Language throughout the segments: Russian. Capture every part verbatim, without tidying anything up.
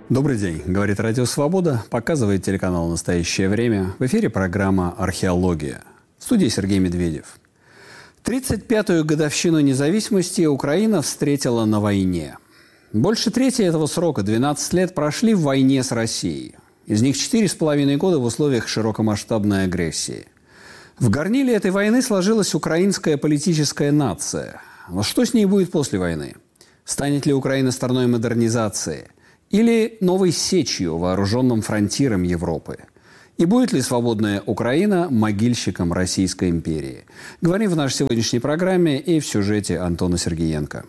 Добрый день, говорит Радио Свобода, показывает телеканал «Настоящее время». В эфире программа «Археология». В студии Сергей Медведев. тридцать пятую годовщину независимости Украина встретила на войне. Больше трети этого срока, двенадцать лет, прошли в войне с Россией. Из них четыре с половиной года в условиях широкомасштабной агрессии. В горниле этой войны сложилась украинская политическая нация. Но что с ней будет после войны? Станет ли Украина стороной модернизации? Или новой сечью, вооруженным фронтиром Европы? И будет ли свободная Украина могильщиком Российской империи? Говорим в нашей сегодняшней программе и в сюжете Антона Сергеенко.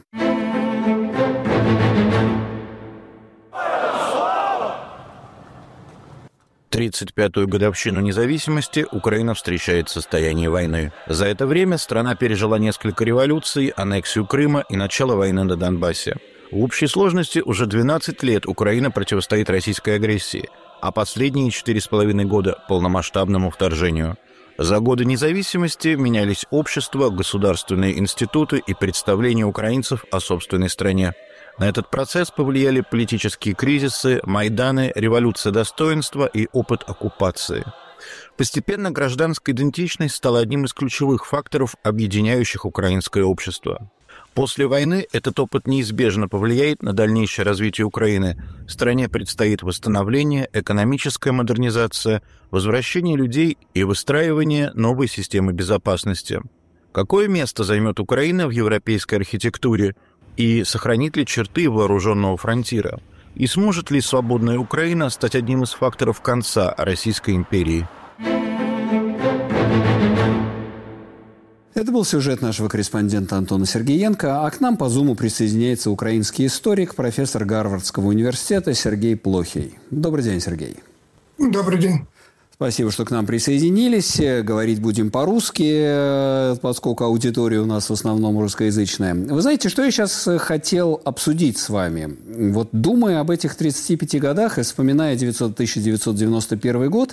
тридцать пятую годовщину независимости Украина встречает в состоянии войны. За это время страна пережила несколько революций, аннексию Крыма и начало войны на Донбассе. В общей сложности уже двенадцать лет Украина противостоит российской агрессии, а последние четыре с половиной года – полномасштабному вторжению. За годы независимости менялись общество, государственные институты и представления украинцев о собственной стране. На этот процесс повлияли политические кризисы, Майданы, революция достоинства и опыт оккупации. Постепенно гражданская идентичность стала одним из ключевых факторов, объединяющих украинское общество. После войны этот опыт неизбежно повлияет на дальнейшее развитие Украины. Стране предстоит восстановление, экономическая модернизация, возвращение людей и выстраивание новой системы безопасности. Какое место займет Украина в европейской архитектуре? И сохранит ли черты вооруженного фронтира? И сможет ли свободная Украина стать одним из факторов конца Российской империи? Это был сюжет нашего корреспондента Антона Сергеенко, а к нам по Зуму присоединяется украинский историк, профессор Гарвардского университета Сергей Плохий. Добрый день, Сергей. Добрый день. Спасибо, что к нам присоединились. Говорить будем по-русски, поскольку аудитория у нас в основном русскоязычная. Вы знаете, что я сейчас хотел обсудить с вами? Вот думая об этих тридцати пяти годах и вспоминая тысяча девятьсот девяносто первый год,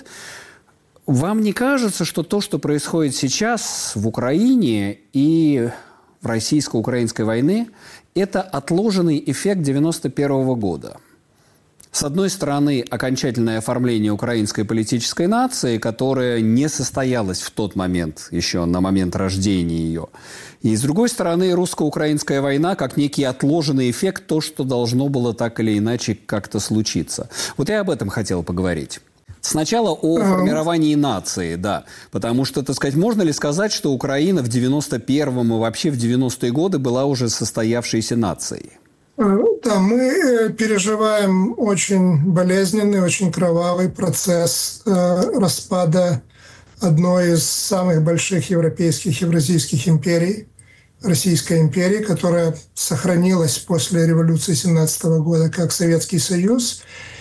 вам не кажется, что то, что происходит сейчас в Украине и в российско-украинской войне, это отложенный эффект девяносто первого года? С одной стороны, окончательное оформление украинской политической нации, которая не состоялась в тот момент, еще на момент рождения ее. И с другой стороны, русско-украинская война как некий отложенный эффект, то, что должно было так или иначе как-то случиться. Вот я об этом хотел поговорить. Сначала о формировании нации, да. Потому что, так сказать, можно ли сказать, что Украина в девяносто первом и вообще в девяностые годы была уже состоявшейся нацией? Да, мы переживаем очень болезненный, очень кровавый процесс распада одной из самых больших европейских евразийских империй, Российской империи, которая сохранилась после революции семнадцатого года как Советский Союз.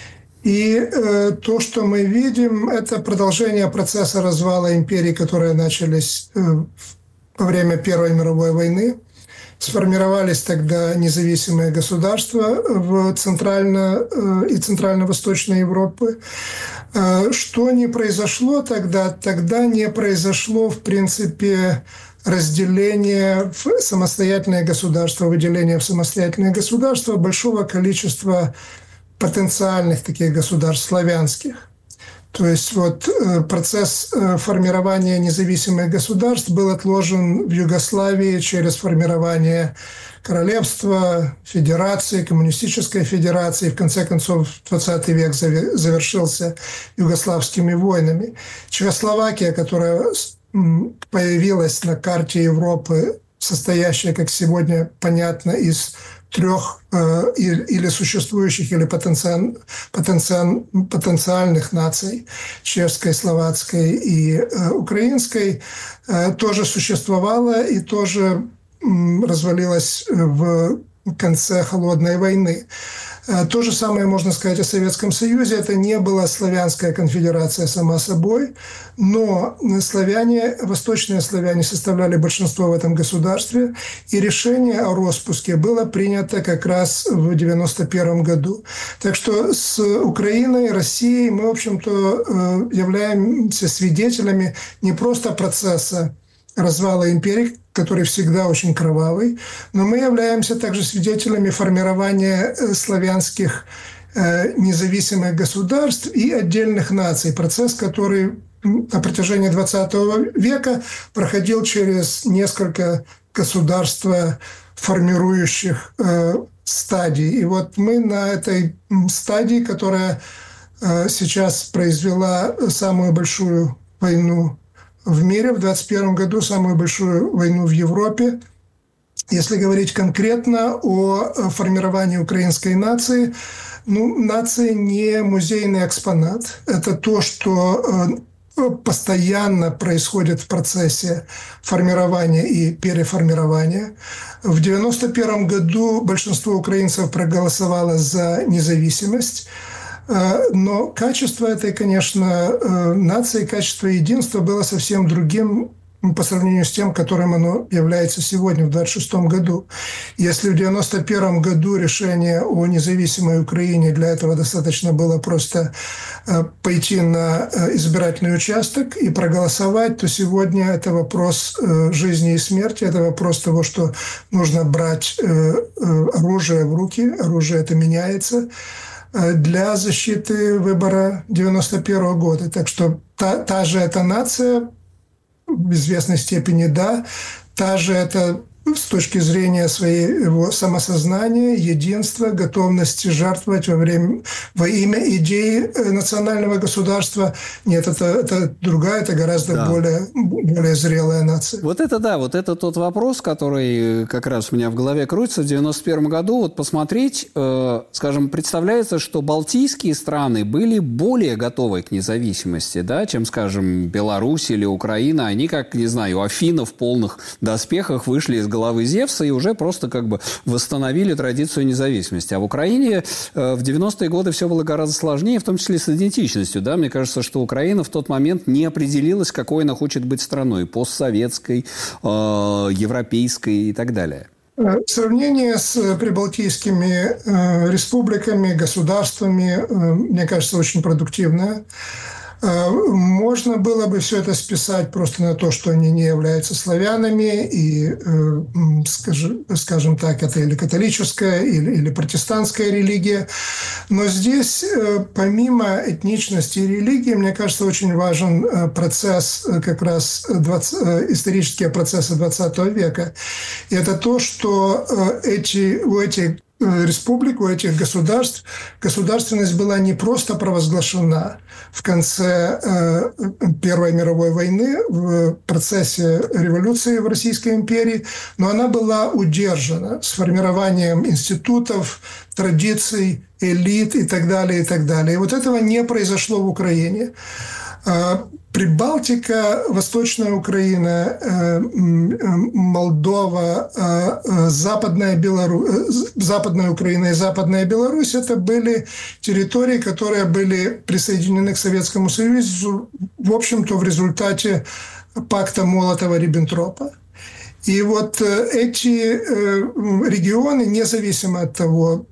И э, то, что мы видим, это продолжение процесса развала империи, которые начались э, во время Первой мировой войны. Сформировались тогда независимые государства в Центрально- э, и Центрально-Восточной Европе. Э, что не произошло тогда? Тогда не произошло, в принципе, разделение в самостоятельные государства, выделение в самостоятельные государства большого количества потенциальных таких государств славянских. То есть вот процесс формирования независимых государств был отложен в Югославии через формирование королевства, федерации, коммунистической федерации. В конце концов, двадцатый век завершился югославскими войнами. Чехословакия, которая появилась на карте Европы, состоящая, как сегодня понятно, из трех э, или существующих, или потенциаль, потенциаль, потенциальных наций, чешской, словацкой и э, украинской, э, тоже существовала и тоже э, развалилась в конце Холодной войны. То же самое можно сказать о Советском Союзе. Это не была славянская конфедерация сама собой, но славяне, восточные славяне составляли большинство в этом государстве, и решение о распуске было принято как раз в девяносто первом году. Так что с Украиной, Россией мы, в общем-то, являемся свидетелями не просто процесса развала империи, который всегда очень кровавый, но мы являемся также свидетелями формирования славянских независимых государств и отдельных наций. Процесс, который на протяжении двадцатого века проходил через несколько государств, формирующих стадий. И вот мы на этой стадии, которая сейчас произвела самую большую войну в мире, в двадцать первом году самую большую войну в Европе. Если говорить конкретно о формировании украинской нации, ну, нация не музейный экспонат. Это то, что постоянно происходит в процессе формирования и переформирования. В девяносто первом году большинство украинцев проголосовало за независимость. Но качество этой, конечно, нации, качество единства было совсем другим по сравнению с тем, которым оно является сегодня, в двадцать шестом году. Если в девяносто первом году решение о независимой Украине для этого достаточно было просто пойти на избирательный участок и проголосовать, то сегодня это вопрос жизни и смерти, это вопрос того, что нужно брать оружие в руки, оружие это меняется, для защиты выбора девяносто первого года. Так что та, та же эта нация, в известной степени да, та же это с точки зрения своего самосознания, единства, готовности жертвовать во время, во имя идеи национального государства. Нет, это, это другая, это гораздо да. более, более зрелая нация. Вот это да, вот это тот вопрос, который как раз у меня в голове крутится. В девяносто первом году, вот посмотреть, э, скажем, представляется, что балтийские страны были более готовы к независимости, да, чем, скажем, Беларусь или Украина. Они, как, не знаю, Афины в полных доспехах вышли из головы Зевса и уже просто как бы восстановили традицию независимости. А в Украине э, в девяностые годы все было гораздо сложнее, в том числе с идентичностью. Да? Мне кажется, что Украина в тот момент не определилась, какой она хочет быть страной. Постсоветской, э, европейской и так далее. Сравнение с прибалтийскими э, республиками, государствами, э, мне кажется, очень продуктивное. Можно было бы все это списать просто на то, что они не являются славянами, и, скажем так, это или католическая, или, или протестантская религия. Но здесь, помимо этничности и религии, мне кажется, очень важен процесс, как раз двадцать, исторические процессы двадцатого века. И это то, что эти, у этих республик, у этих государств государственность была не просто провозглашена в конце э, Первой мировой войны, в процессе революции в Российской империи, но она была удержана с формированием институтов, традиций, элит и так далее, и так далее. И вот этого не произошло в Украине. Прибалтика, Восточная Украина, Молдова, Западная, Беларусь, Западная Украина и Западная Беларусь – это были территории, которые были присоединены к Советскому Союзу, в общем-то, в результате пакта Молотова-Риббентропа. И вот эти регионы, независимо от того,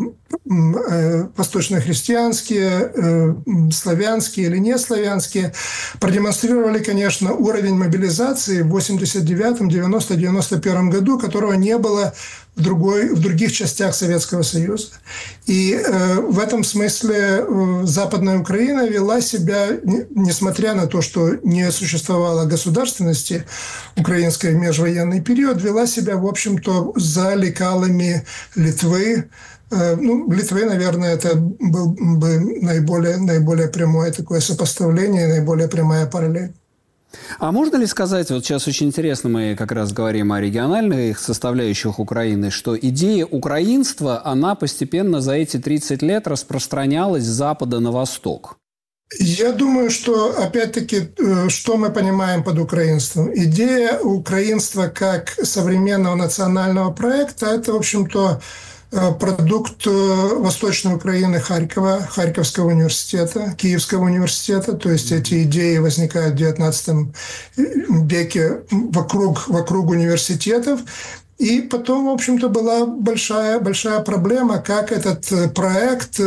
восточно-христианские, славянские или не славянские, продемонстрировали, конечно, уровень мобилизации в восемьдесят девятом, девяностом, девяносто первом году, которого не было в, другой, в других частях Советского Союза. И э, в этом смысле э, Западная Украина вела себя, несмотря на то, что не существовало государственности украинской в межвоенный период, вела себя, в общем-то, за лекалами Литвы. Ну, Литвы, наверное, это был бы наиболее, наиболее прямое такое сопоставление, наиболее прямая параллель. А можно ли сказать, вот сейчас очень интересно, мы как раз говорим о региональных составляющих Украины, что идея украинства, она постепенно за эти тридцать лет распространялась с запада на восток? Я думаю, что, опять-таки, что мы понимаем под украинством? Идея украинства как современного национального проекта – это, в общем-то, продукт Восточной Украины, Харькова, Харьковского университета, Киевского университета. То есть эти идеи возникают в девятнадцатом веке вокруг, вокруг университетов. И потом, в общем-то, была большая, большая проблема, как этот проект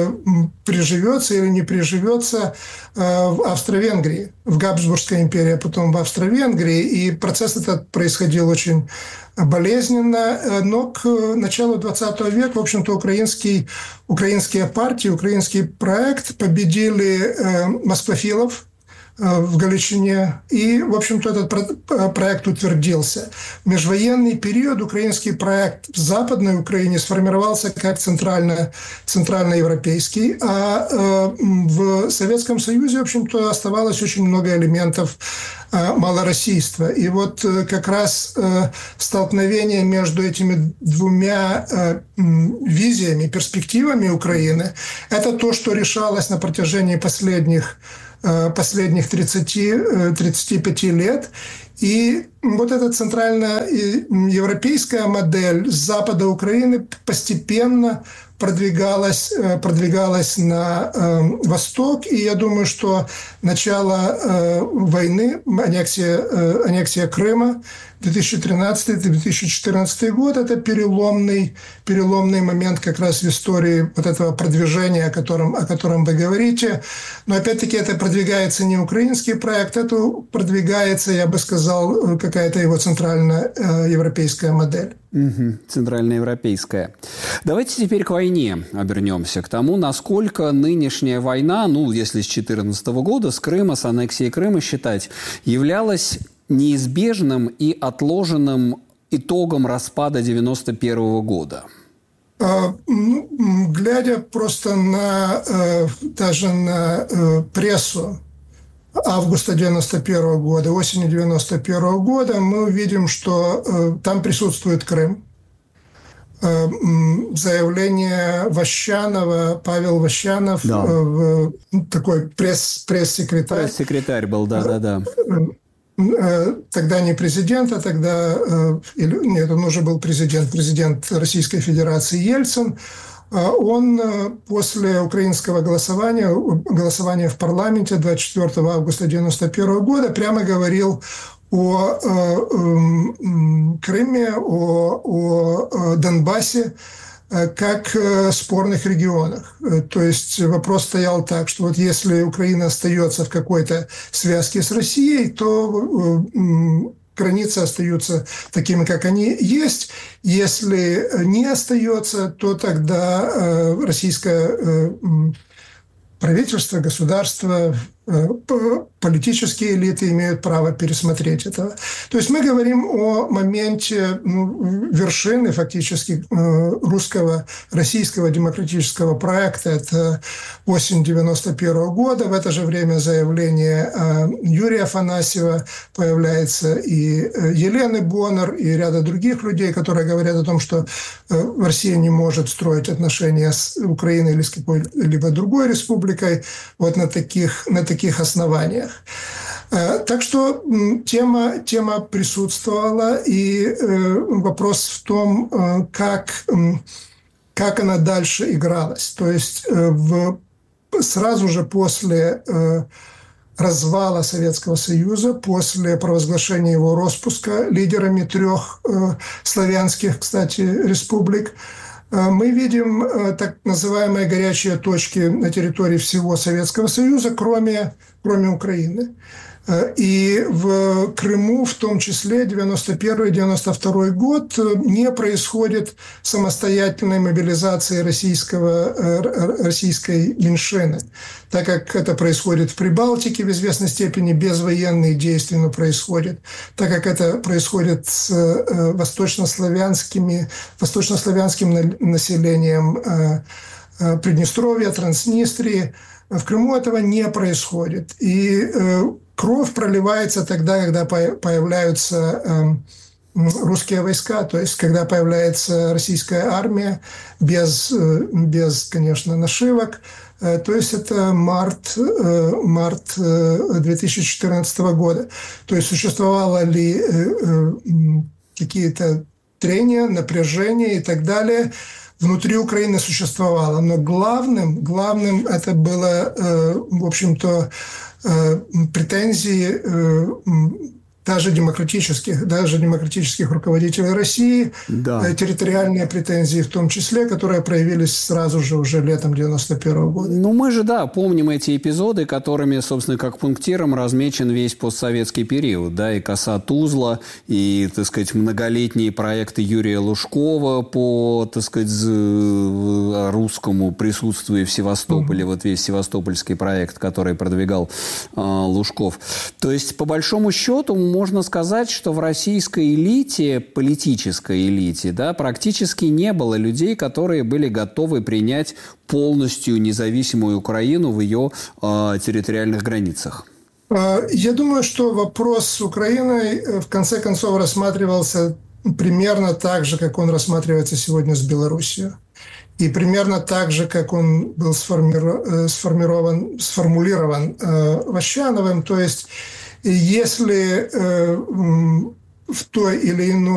приживется или не приживется в Австро-Венгрии, в Габсбургской империи, а потом в Австро-Венгрии. И процесс этот происходил очень болезненно, но к началу двадцатого века, в общем-то, украинский, украинские партии, украинский проект победили москвофилов в Галичине, и, в общем-то, этот проект утвердился. В межвоенный период украинский проект в Западной Украине сформировался как центрально, центральноевропейский, а в Советском Союзе, в общем-то, оставалось очень много элементов малороссийства. И вот как раз столкновение между этими двумя визиями, перспективами Украины – это то, что решалось на протяжении последних последних тридцати, тридцати пяти лет. И вот эта центральноевропейская модель с запада Украины постепенно продвигалась, продвигалась на э, восток. И я думаю, что начало э, войны, аннексия, э, аннексия Крыма две тысячи тринадцатый — две тысячи четырнадцатый год – это переломный, переломный момент как раз в истории вот этого продвижения, о котором, о котором вы говорите. Но опять-таки это продвигается не украинский проект, это продвигается, я бы сказал, какая-то его центральноевропейская модель. Угу, центральноевропейская. Давайте теперь к войне обернемся, к тому, насколько нынешняя война, ну, если с две тысячи четырнадцатого года, с Крыма, с аннексией Крыма считать, являлась неизбежным и отложенным итогом распада девяносто первого года? А, ну, глядя просто на, даже на прессу августа девяносто первого года, осени девяносто первого года, мы увидим, что там присутствует Крым. Заявление Ващанова, Павел Ващанов, да. такой пресс, пресс-секретарь. Пресс-секретарь был, да-да-да. Тогда не президент, а тогда... Нет, он уже был президент, президент Российской Федерации Ельцин. Он после украинского голосования, голосования в парламенте двадцать четвёртого августа девяносто первого года прямо говорил о Крыме, о, о Донбассе как спорных регионах. То есть вопрос стоял так, что вот если Украина остается в какой-то связке с Россией, то границы остаются такими, как они есть. Если не остается, то тогда российское правительство, государство, политические элиты имеют право пересмотреть это. То есть мы говорим о моменте ну, вершины фактически русского, российского демократического проекта. Это осень девяносто первого года. В это же время заявление Юрия Афанасьева, появляется и Елены Боннер, и ряда других людей, которые говорят о том, что Россия не может строить отношения с Украиной или с какой-либо другой республикой вот на таких, на таких основаниях. Так что тема, тема присутствовала, и вопрос в том, как, как она дальше игралась. То есть в, сразу же после развала Советского Союза, после провозглашения его распуска лидерами трех славянских, кстати, республик, мы видим так называемые горячие точки на территории всего Советского Союза, кроме, кроме Украины. И в Крыму, в том числе девяносто первый — девяносто второй год, не происходит самостоятельной мобилизации российского, российской меньшины, так как это происходит в Прибалтике в известной степени, без военных действий, но происходит, так как это происходит с восточнославянскими, восточнославянским населением Приднестровья, Транснистрии. В Крыму этого не происходит. И кровь проливается тогда, когда появляются русские войска, то есть когда появляется российская армия без, без конечно, нашивок. То есть это март, март две тысячи четырнадцатого года. То есть существовало ли какие-то трения, напряжения и так далее. Внутри Украины существовало. Но главным, главным это было, в общем-то, претензии даже демократических, даже демократических руководителей России, да. территориальные претензии в том числе, которые проявились сразу же уже летом девяносто первого года. Ну, мы же, да, помним эти эпизоды, которыми, собственно, как пунктиром размечен весь постсоветский период, да, и коса Тузла, и, так сказать, многолетние проекты Юрия Лужкова по, так сказать, русскому присутствию в Севастополе, угу. вот весь севастопольский проект, который продвигал э, Лужков. То есть, по большому счету, можно сказать, что в российской элите, политической элите, да, практически не было людей, которые были готовы принять полностью независимую Украину в ее э, территориальных границах. Я думаю, что вопрос с Украиной в конце концов рассматривался примерно так же, как он рассматривается сегодня с Белоруссией. И примерно так же, как он был сформирован, сформирован, сформулирован э, Ващановым. То есть, если э, в той или иной